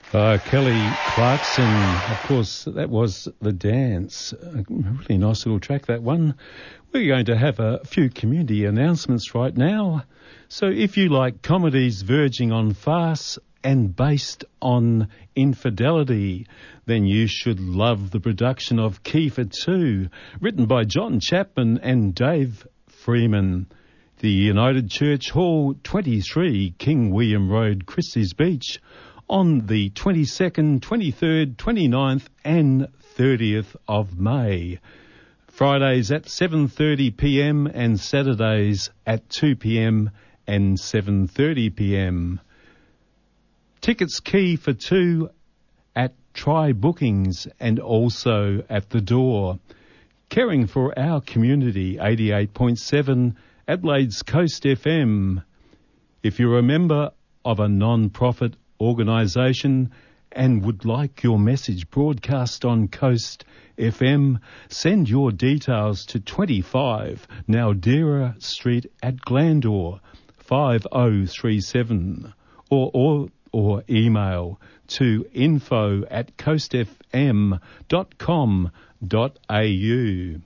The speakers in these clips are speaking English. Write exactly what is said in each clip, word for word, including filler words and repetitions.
Uh, Kelly Clarkson, of course, that was The Dance. A really nice little track, that one. We're going to have a few community announcements right now. So if you like comedies verging on farce and based on infidelity, then you should love the production of Kiefer two, written by John Chapman and Dave Freeman. The United Church Hall, twenty-three King William Road, Christie's Beach, on the twenty-second, twenty-third, twenty-ninth and thirtieth of May. Fridays at seven thirty p m and Saturdays at two p m and seven thirty p m. Tickets key for two at Try Bookings and also at the door. Caring for our community, eighty-eight point seven Adelaide's Coast F M. If you're a member of a non-profit organisation and would like your message broadcast on Coast F M, send your details to twenty-five Naldera Street at Glandore, five oh three seven, or, or, or email to info at coastfm dot com dot a u.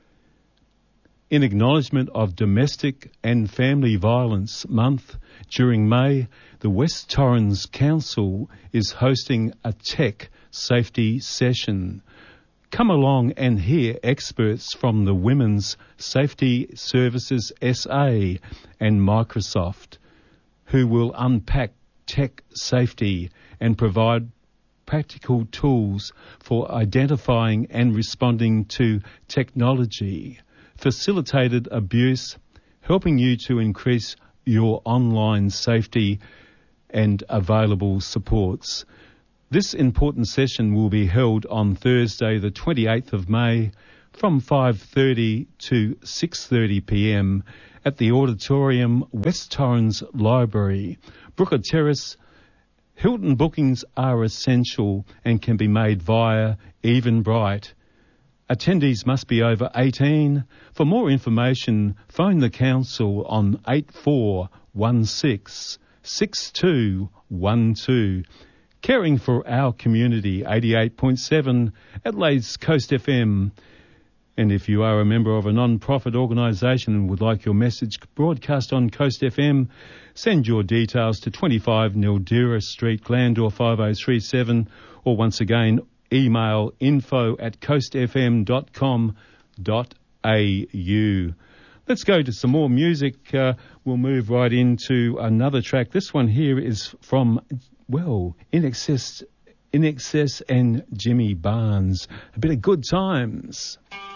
In acknowledgement of Domestic and Family Violence Month during May, the West Torrens Council is hosting a tech safety session. Come along and hear experts from the Women's Safety Services S A and Microsoft, who will unpack tech safety and provide practical tools for identifying and responding to technology, facilitated abuse, helping you to increase your online safety and available supports. This important session will be held on Thursday the twenty-eighth of May from five thirty to six thirty p m at the Auditorium, West Torrens Library, Brooker Terrace. Hilton bookings are essential and can be made via Eventbrite. Attendees must be over eighteen. For more information, phone the council on eight four one six, six two one two. Caring for our community, eighty-eight point seven Adelaide's Coast F M. And if you are a member of a non-profit organisation and would like your message broadcast on Coast F M, send your details to twenty-five Naldera Street, Glandore, five oh three seven, or once again, email info at coastfm dot com dot a u. Let's go to some more music. Uh, we'll move right into another track. This one here is from, well, In Excess, In Excess and Jimmy Barnes. A bit of Good Times.